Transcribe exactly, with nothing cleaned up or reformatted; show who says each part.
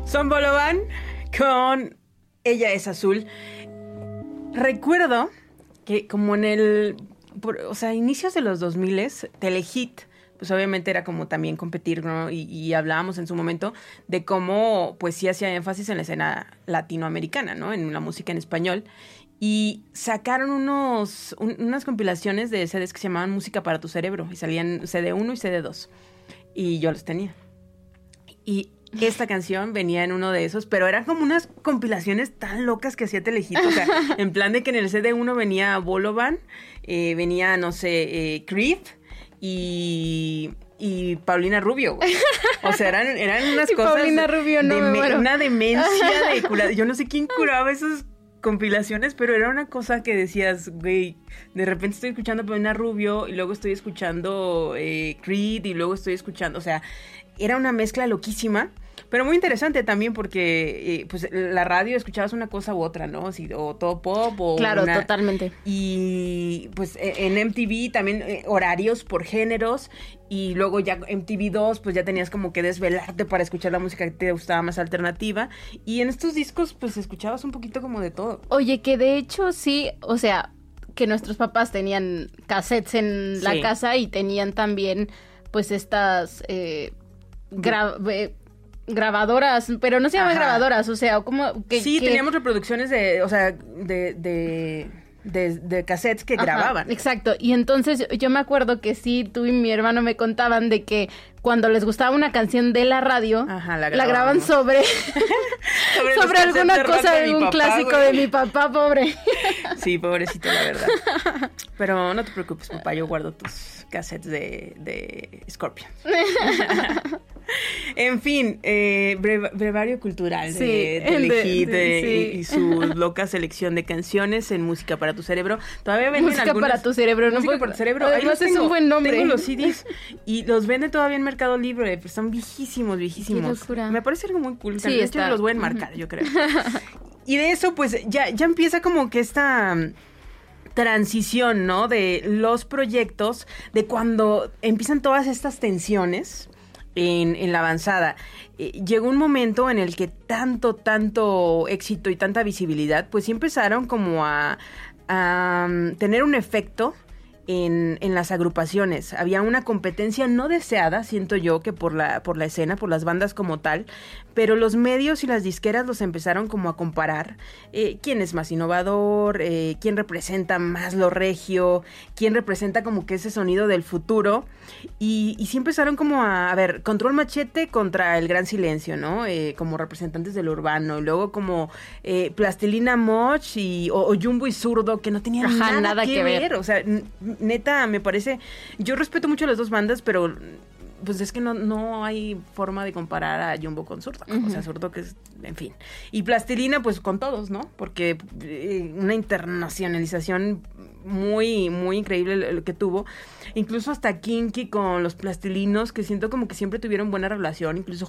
Speaker 1: Son Bolovan con Ella es Azul. Recuerdo que como en el, por, o sea, inicios de los dos mil, Telehit, pues obviamente era como también competir, ¿no? Y, y hablábamos en su momento de cómo pues sí hacía énfasis en la escena latinoamericana, ¿no? En la música en español. Y sacaron unos un, unas compilaciones de C Ds que se llamaban Música para tu Cerebro. Y salían C D uno y C D dos. Y yo los tenía. Y esta canción venía en uno de esos, pero eran como unas compilaciones tan locas que hacía Telehit. O sea, en plan de que en el C D uno venía Bolovan, eh, venía, no sé, eh, Creed y... y Paulina Rubio, güey. O sea, eran, eran unas
Speaker 2: y
Speaker 1: cosas...
Speaker 2: Paulina Rubio, no
Speaker 1: de
Speaker 2: me muero.
Speaker 1: Una demencia de cura... Yo no sé quién curaba esas compilaciones, pero era una cosa que decías, güey, de repente estoy escuchando Paulina Rubio y luego estoy escuchando eh, Creed y luego estoy escuchando... O sea, era una mezcla loquísima, pero muy interesante también porque eh, pues la radio escuchabas una cosa u otra, ¿no? Así, o todo pop o
Speaker 2: Claro,
Speaker 1: una...
Speaker 2: totalmente.
Speaker 1: Y pues en M T V también eh, horarios por géneros y luego ya M T V dos pues ya tenías como que desvelarte para escuchar la música que te gustaba más alternativa y en estos discos pues escuchabas un poquito como de todo.
Speaker 2: Oye, que de hecho sí, o sea, que nuestros papás tenían cassettes en la
Speaker 1: Sí.
Speaker 2: casa y tenían también pues estas... Eh, gra- eh, grabadoras, pero no se llaman
Speaker 1: Ajá.
Speaker 2: grabadoras, o sea, como que...
Speaker 1: Sí,
Speaker 2: que...
Speaker 1: teníamos reproducciones de, o sea, de, de, de, de cassettes que
Speaker 2: Ajá,
Speaker 1: grababan.
Speaker 2: Exacto, y entonces yo me acuerdo que sí, tú y mi hermano me contaban de que cuando les gustaba una canción de la radio,
Speaker 1: Ajá, la
Speaker 2: la graban
Speaker 1: grabábamos.
Speaker 2: sobre,
Speaker 1: Sobre, los
Speaker 2: sobre alguna
Speaker 1: cassettes de rock
Speaker 2: cosa
Speaker 1: de
Speaker 2: de
Speaker 1: mi
Speaker 2: un
Speaker 1: papá,
Speaker 2: clásico
Speaker 1: güey.
Speaker 2: de mi papá, pobre.
Speaker 1: Sí, pobrecito, la verdad. Pero no te preocupes, papá, yo guardo tus cassettes de, de Scorpions. En fin, eh, breva- brevario cultural
Speaker 2: Sí,
Speaker 1: de
Speaker 2: el de-
Speaker 1: Telehit
Speaker 2: de-
Speaker 1: eh,
Speaker 2: sí.
Speaker 1: y, y su loca selección de canciones en Música para tu Cerebro. Todavía venden
Speaker 2: Música
Speaker 1: algunas...
Speaker 2: para tu cerebro, ¿no?
Speaker 1: Música
Speaker 2: Fue-
Speaker 1: para tu Cerebro. Ahí
Speaker 2: Además
Speaker 1: los
Speaker 2: es
Speaker 1: tengo.
Speaker 2: un buen nombre.
Speaker 1: Tengo los C Ds y los venden todavía en Mercado Libre, pero son viejísimos, viejísimos.
Speaker 2: Qué locura.
Speaker 1: Me parece algo muy cool.
Speaker 2: Sí,
Speaker 1: de
Speaker 2: está.
Speaker 1: hecho, los voy a enmarcar, yo creo. Y de eso, pues, ya, ya empieza como que esta mm, transición, ¿no? De los proyectos, de cuando empiezan todas estas tensiones en, en la avanzada. Eh, llegó un momento en el que tanto, tanto éxito y tanta visibilidad, pues sí empezaron como a, a mm, tener un efecto en, en las agrupaciones. Había una competencia no deseada, siento yo, que por la, por la escena, por las bandas como tal, pero los medios y las disqueras los empezaron como a comparar. Eh, ¿Quién es más innovador? Eh, ¿Quién representa más lo regio? ¿Quién representa como que ese sonido del futuro? Y, y sí empezaron como a, a ver, Control Machete contra El Gran Silencio, ¿no? Eh, como representantes del urbano. Y luego como eh, Plastilina Mosh y, o, o Jumbo y Zurdo, que no tenían
Speaker 2: Ajá,
Speaker 1: nada,
Speaker 2: nada
Speaker 1: que,
Speaker 2: que
Speaker 1: ver.
Speaker 2: ver.
Speaker 1: O sea, n- neta, me parece... Yo respeto mucho a las dos bandas, pero... pues es que no, no hay forma de comparar a Jumbo con Zurdo. Uh-huh. O sea, Zurdo que es, en fin. Y Plastilina, pues con todos, ¿no? Porque eh, una internacionalización muy, muy increíble lo que tuvo. Incluso hasta Kinky con los Plastilinos, que siento como que siempre tuvieron buena relación. Incluso